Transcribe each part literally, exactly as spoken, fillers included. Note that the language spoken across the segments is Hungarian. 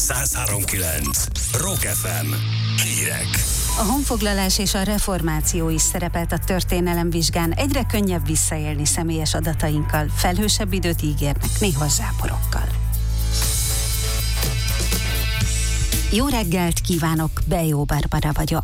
száz három kilenc. Rock ef em. Hírek. A honfoglalás és a reformáció is szerepelt a történelemvizsgán. Egyre könnyebb visszaélni személyes adatainkkal, felhősebb időt ígérnek, néha záporokkal. Jó reggelt kívánok, Bejó Barbara vagyok.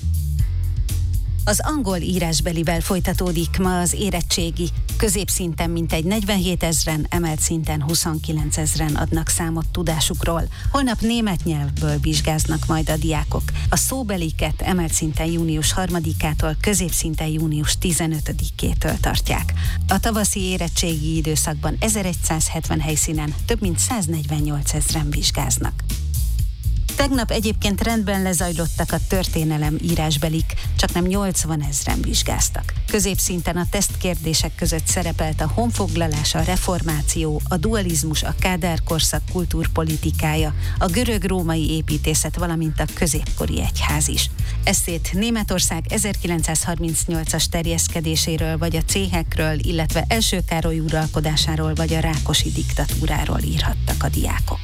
Az angol írásbelivel folytatódik ma az érettségi. Középszinten mintegy negyvenhét ezren, emelt szinten huszonkilenc ezren adnak számot tudásukról. Holnap német nyelvből vizsgáznak majd a diákok. A szóbeliket emelt szinten június harmadikától, középszinten június tizenötödikétől tartják. A tavaszi érettségi időszakban ezeregyszázhetven helyszínen több mint száznegyvennyolc ezren vizsgáznak. Tegnap egyébként rendben lezajlottak a történelem írásbelik, csak nem nyolcvan ezren vizsgáztak. Középszinten a tesztkérdések között szerepelt a honfoglalás, a reformáció, a dualizmus, a Kádár korszak kultúrpolitikája, a görög-római építészet, valamint a középkori egyház is. Esszét Németország ezerkilencszázharmincnyolcas terjeszkedéséről, vagy a céhekről, illetve első Károly uralkodásáról, vagy a Rákosi diktatúráról írhattak a diákok.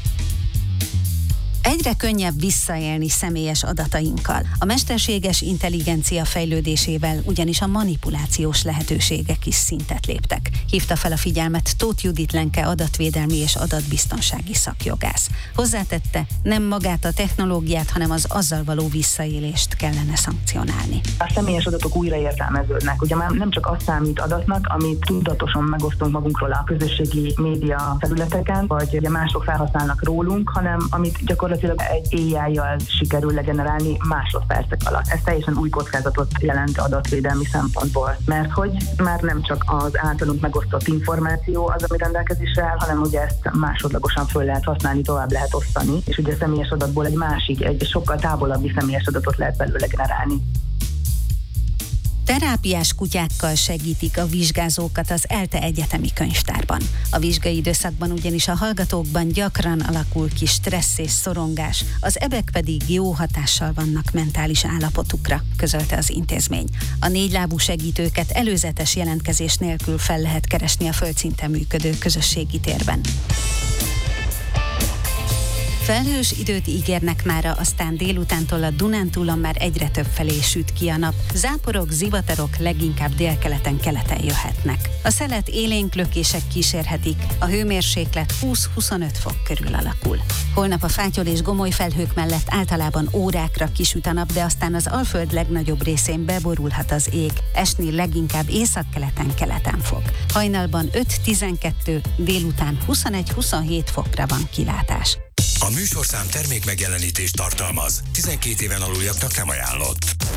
Egyre könnyebb visszaélni személyes adatainkkal. A mesterséges intelligencia fejlődésével ugyanis a manipulációs lehetőségek is szintet léptek. Hívta fel a figyelmet Tóth Judit Lenke adatvédelmi és adatbiztonsági szakjogász. Hozzátette, nem magát a technológiát, hanem az azzal való visszaélést kellene szankcionálni. A személyes adatok újraértelmeződnek. Ugye már nem csak az számít adatnak, amit tudatosan megosztunk magunkról a közösségi média felületeken, vagy ugye mások felhasználnak rólunk, hanem amit gyakorlatilag egy á i-jal sikerül legenerálni másodpercek alatt. Ez teljesen új kockázatot jelent adatvédelmi szempontból, mert hogy már nem csak az általunk megosztott információ az, ami rendelkezésre áll, hanem ugye ezt másodlagosan föl lehet használni, tovább lehet osztani, és ugye a személyes adatból egy másik, egy sokkal távolabbi személyes adatot lehet belőle generálni. Terápiás kutyákkal segítik a vizsgázókat az ELTE egyetemi könyvtárban. A vizsgai időszakban ugyanis a hallgatókban gyakran alakul ki stressz és szorongás, az ebek pedig jó hatással vannak mentális állapotukra, közölte az intézmény. A négylábú segítőket előzetes jelentkezés nélkül fel lehet keresni a földszinten működő közösségi térben. Felhős időt ígérnek mára, aztán délutántól a Dunántúlon már egyre több felé süt ki a nap. Záporok, zivatarok leginkább délkeleten, keleten jöhetnek. A szelet élénk lökések kísérhetik, a hőmérséklet húsz-huszonöt fok körül alakul. Holnap a fátyol és gomoly felhők mellett általában órákra kisüt a nap, de aztán az Alföld legnagyobb részén beborulhat az ég. Esni leginkább északkeleten, keleten fog. Hajnalban öt-tizenkettő, délután huszonegy-huszonhét fokra van kilátás. A műsorszám termék megjelenítést tartalmaz. tizenkét éven aluljaknak nem ajánlott.